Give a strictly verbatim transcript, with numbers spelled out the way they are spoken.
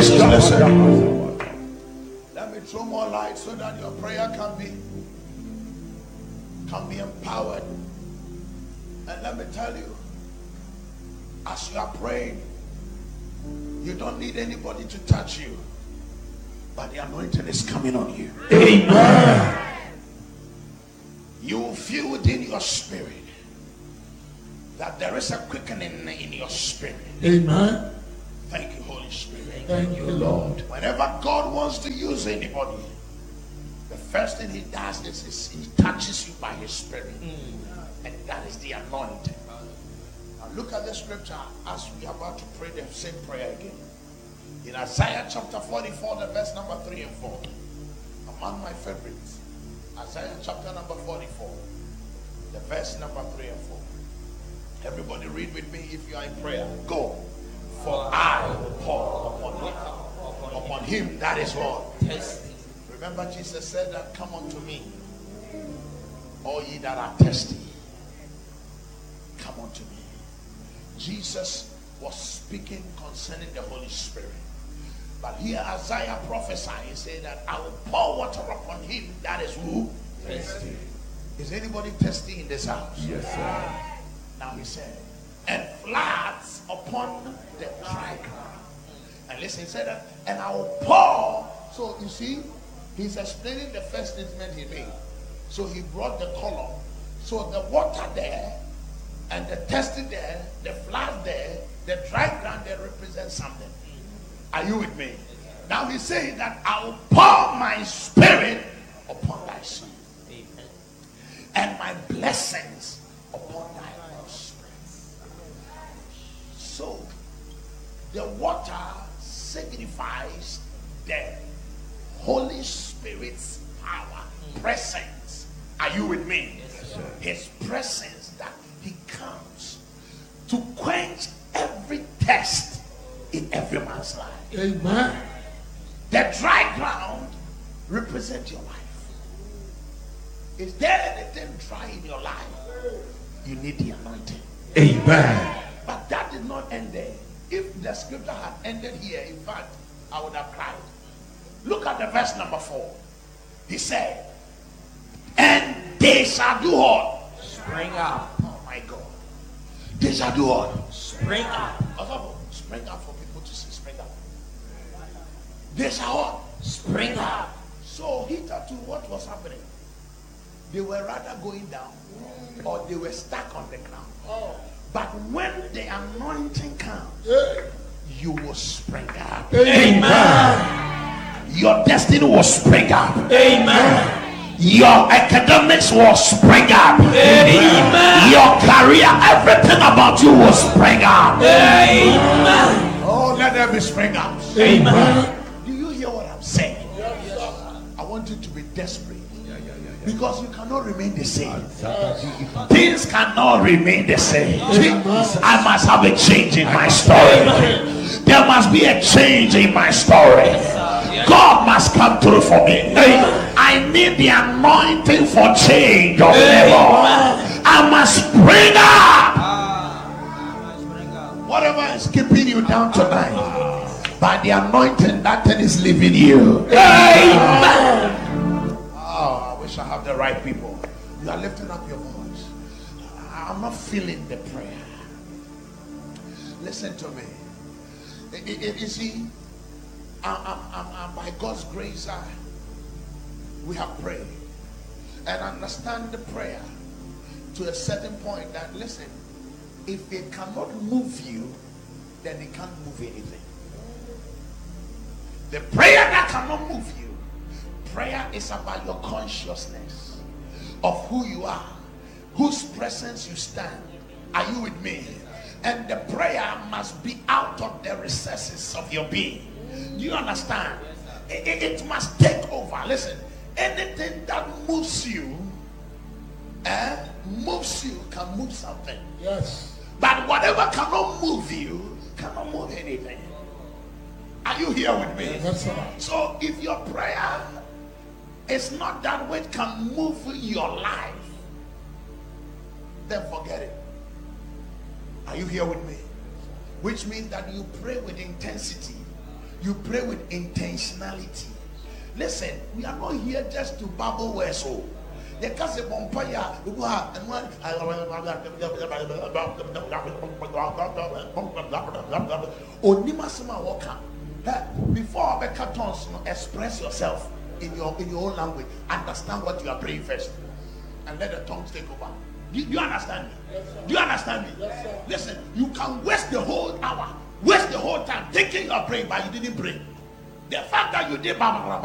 Jesus, listen. Let me throw more light so that your prayer can be can be empowered. And let me tell you, as you are praying, you don't need anybody to touch you, but the anointing is coming on you. Amen. You will feel within your spirit that there is a quickening in your spirit. Amen. Thank you, Holy Spirit. Thank you, Lord. Whenever God wants to use anybody, the first thing he does is, is he touches you by his spirit. Mm. And that is the anointing. Now look at the scripture as we are about to pray the same prayer again. In Isaiah chapter forty-four, the verse number three and four. Among my favorites. Isaiah chapter number forty-four, the verse number three and four. Everybody read with me if you are in prayer. Go. For I will pour upon him. Upon him, that is what? Remember Jesus said that, come unto me, all ye that are thirsty. Come unto me. Jesus was speaking concerning the Holy Spirit. But here Isaiah prophesied, he said that I will pour water upon him that is who? Thirsty. Is anybody thirsty in this house? Yes, sir. Now he said, and floods upon the dry ground. And listen, he said that, and I will pour. So you see, he's explaining the first statement he made. So he brought the column. So the water there, and the thirsty there, the flood there, the dry ground there represents something. Are you with me? Now he's saying that I will pour my spirit upon thy son, and my blessings upon thy offspring. So the water signifies the Holy Spirit's power, presence. Are you with me? Yes, sir. His presence, that he comes to quench every thirst in every man's life. Amen. The dry ground represents your life. Is there anything dry in your life? You need the anointing. Amen. But that did not end there. If the scripture had ended here, in fact, I would have cried. Look at the verse number four. He said, and they shall do what? Spring up. Oh my God. They shall do what? Spring up. Also, spring up for people to see. Spring up. They shall what? Spring up. So hitherto, what was happening? They were rather going down, or they were stuck on the ground. Oh. But when the anointing comes, you will spring up. Amen. Your destiny will spring up. Amen. Your academics will spring up. Amen. Your career, everything about you will spring up. Amen. Oh, let there be spring up. Amen. Do you hear what I'm saying? I want you to be desperate. Because you cannot remain the same. Things cannot remain the same. I must have a change in my story. There must be a change in my story. God must come through for me. I need the anointing for change of level. I must spring up. Whatever is keeping you down tonight, by the anointing, that thing is leaving you. Amen. I have the right people. You are lifting up your voice. I'm not feeling the prayer. Listen to me. You see, I'm, I'm, I'm, by God's grace, I, we have prayed and understand the prayer to a certain point that, listen, if it cannot move you, then it can't move anything. The prayer that cannot move you, prayer is about your consciousness of who you are, whose presence you stand. Are you with me? And the prayer must be out of the recesses of your being. Do you understand? It, it, it must take over. Listen, anything that moves you, eh, moves you can move something. Yes. But whatever cannot move you, cannot move anything. Are you here with me? Yes, sir. So if your prayer, it's not that which can move your life, then forget it. Are you here with me? Which means that you pray with intensity. You pray with intentionality. Listen, we are not here just to babble words. So, the case of Bompaya, who are and one Onimasima Waka. Before the cartons, express yourself in your in your own language. Understand what you are praying first, and let the tongues take over. Do you, do you understand me? Yes, do you understand me? Yes, sir. Listen, you can waste the whole hour, waste the whole time thinking you are praying, but you didn't pray. The fact that you did,